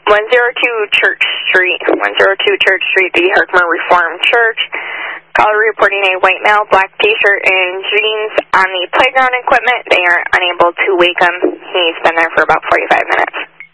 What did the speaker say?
102 Church Street, the Herkimer Reformed Church. Caller reporting a white male, black t-shirt and jeans on the playground equipment. They are unable to wake him. He's been there for about 45 minutes.